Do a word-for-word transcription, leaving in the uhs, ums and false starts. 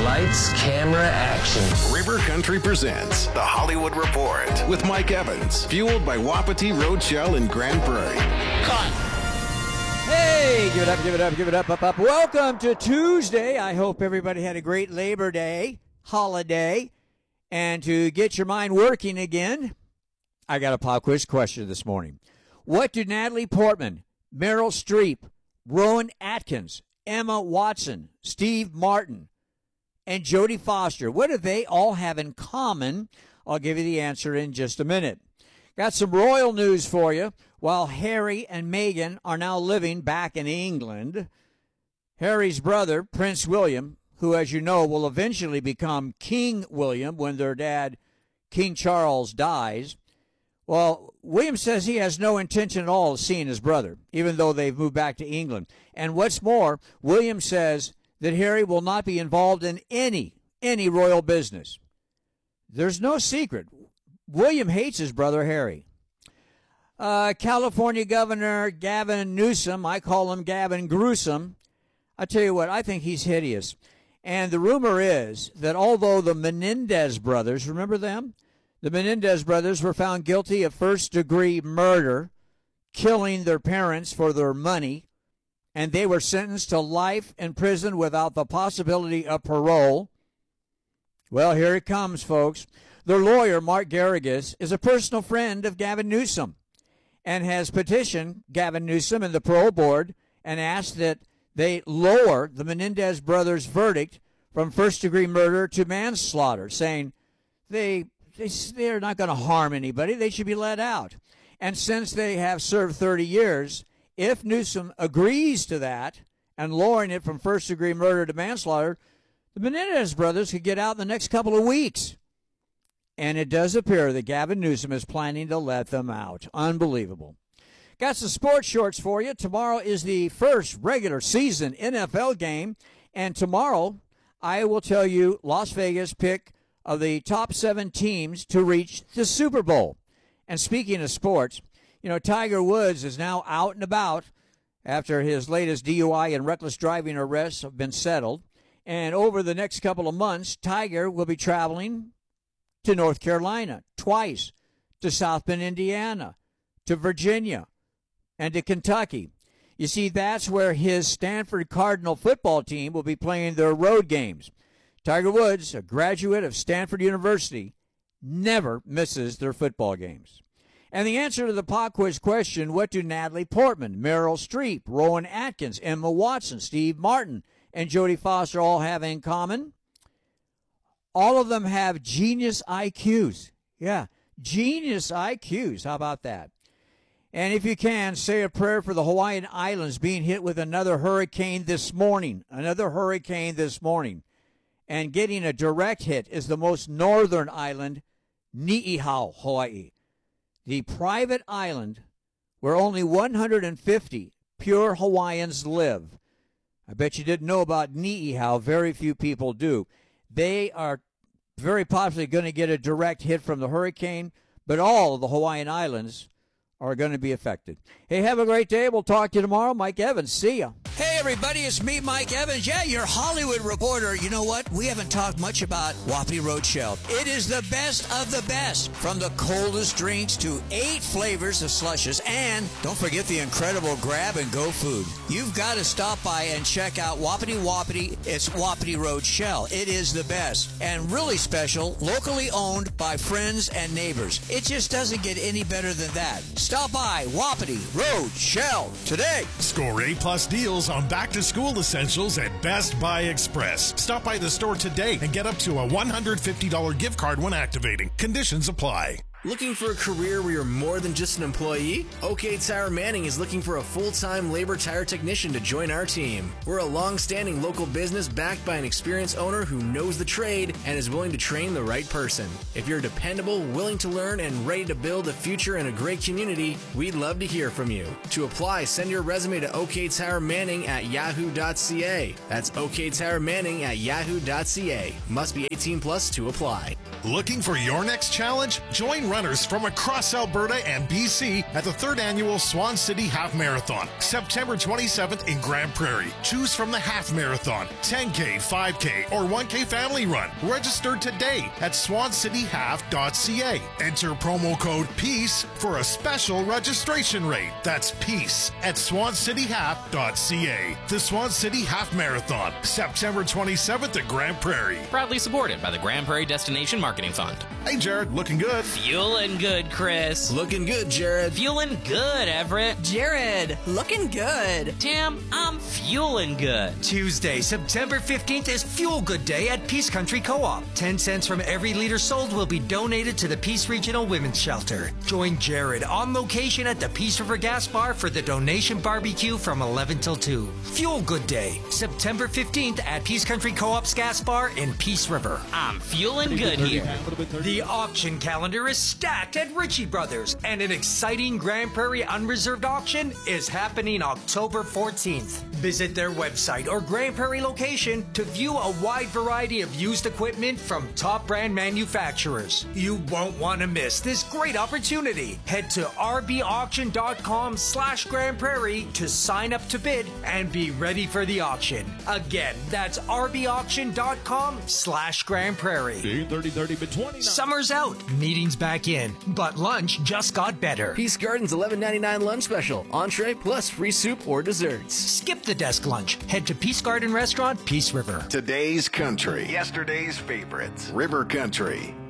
Lights, camera, action. River Country presents The Hollywood Report with Mike Evans, fueled by Wapiti Roadshell in Grand Prairie. Cut! Hey, give it up, give it up, give it up, up, up. Welcome to Tuesday. I hope everybody had a great Labor Day holiday. And to get your mind working again, I got a pop quiz question this morning. What do Natalie Portman, Meryl Streep, Rowan Atkins, Emma Watson, Steve Martin, and Jodie Foster, what do they all have in common? I'll give you the answer in just a minute. Got some royal news for you. While Harry and Meghan are now living back in England, Harry's brother, Prince William, who, as you know, will eventually become King William when their dad, King Charles, dies, well, William says he has no intention at all of seeing his brother, even though they've moved back to England. And what's more, William says that Harry will not be involved in any, any royal business. There's no secret. William hates his brother Harry. Uh, California Governor Gavin Newsom, I call him Gavin Gruesome. I tell you what, I think he's hideous. And the rumor is that although the Menendez brothers, remember them? The Menendez brothers were found guilty of first-degree murder, killing their parents for their money, and they were sentenced to life in prison without the possibility of parole. Well, here it comes, folks. Their lawyer, Mark Garrigus, is a personal friend of Gavin Newsom and has petitioned Gavin Newsom and the parole board and asked that they lower the Menendez brothers' verdict from first-degree murder to manslaughter, saying they... They, they're not going to harm anybody. They should be let out. And since they have served thirty years, if Newsom agrees to that and lowering it from first-degree murder to manslaughter, the Menendez brothers could get out in the next couple of weeks. And it does appear that Gavin Newsom is planning to let them out. Unbelievable. Got some sports shorts for you. Tomorrow is the first regular season N F L game. And tomorrow I will tell you Las Vegas pick of the top seven teams to reach the Super Bowl. And speaking of sports, you know, Tiger Woods is now out and about after his latest D U I and reckless driving arrests have been settled. And over the next couple of months, Tiger will be traveling to North Carolina twice, to South Bend, Indiana, to Virginia, and to Kentucky. You see, that's where his Stanford Cardinal football team will be playing their road games. Tiger Woods, a graduate of Stanford University, never misses their football games. And the answer to the pop quiz question, what do Natalie Portman, Meryl Streep, Rowan Atkins, Emma Watson, Steve Martin, and Jodie Foster all have in common? All of them have genius I Qs. Yeah, genius I Qs. How about that? And if you can, say a prayer for the Hawaiian Islands being hit with another hurricane this morning. Another hurricane this morning. And getting a direct hit is the most northern island, Niihau, Hawaii. The private island where only one hundred fifty pure Hawaiians live. I bet you didn't know about Niihau. Very few people do. They are very possibly going to get a direct hit from the hurricane, but all of the Hawaiian Islands are going to be affected. Hey, have a great day. We'll talk to you tomorrow. Mike Evans, see ya. Hey, everybody, it's me, Mike Evans. Yeah, your Hollywood reporter. You know what? We haven't talked much about Wapiti Roadshell. It is the best of the best, from the coldest drinks to eight flavors of slushes, and don't forget the incredible grab-and-go food. You've got to stop by and check out Wapiti Wapiti. It's Wapiti Roadshell. It is the best, and really special, locally owned by friends and neighbors. It just doesn't get any better than that. Stop by Wapiti Roadshell today. Score A-plus deals on back-to-school essentials at Best Buy Express. Stop by the store today and get up to a one hundred fifty dollars gift card when activating. Conditions apply. Looking for a career where you're more than just an employee? OK Tire Manning is looking for a full-time labor tire technician to join our team. We're a long-standing local business backed by an experienced owner who knows the trade and is willing to train the right person. If you're dependable, willing to learn, and ready to build a future in a great community, we'd love to hear from you. To apply, send your resume to OK Tire Manning at yahoo dot c a. That's OK Tire Manning at yahoo dot c a. Must be eighteen plus to apply. Looking for your next challenge? Join runners from across Alberta and B C at the third annual Swan City Half Marathon, September twenty-seventh in Grand Prairie. Choose from the half marathon, ten K, five K, or one K family run. Register today at swan city half dot c a. Enter promo code PEACE for a special registration rate. That's PEACE at swan city half dot c a. The Swan City Half Marathon, September twenty-seventh at Grand Prairie. Proudly supported by the Grand Prairie Destination Marketing Fund. Hey, Jared, looking good. Fueling good, Chris. Looking good, Jared. Fueling good, Everett. Jared, looking good. Tam, I'm fueling good. Tuesday, September fifteenth is Fuel Good Day at Peace Country Co-op. ten cents from every liter sold will be donated to the Peace Regional Women's Shelter. Join Jared on location at the Peace River Gas Bar for the donation barbecue from eleven till two. Fuel Good Day, September fifteenth at Peace Country Co-op's Gas Bar in Peace River. I'm fueling good here. The auction calendar is stacked at Ritchie Brothers, and an exciting Grand Prairie unreserved auction is happening October fourteenth. Visit their website or Grand Prairie location to view a wide variety of used equipment from top brand manufacturers. You won't want to miss this great opportunity. Head to rbauction.com slash Grand Prairie to sign up to bid and be ready for the auction. Again, that's rbauction.com slash Grand Prairie. Summer's out, meetings back in, but lunch just got better. Peace Garden's eleven ninety-nine lunch special. Entree plus free soup or desserts. Skip the desk lunch. Head to Peace Garden Restaurant, Peace River. Today's country. Yesterday's favorites. River Country.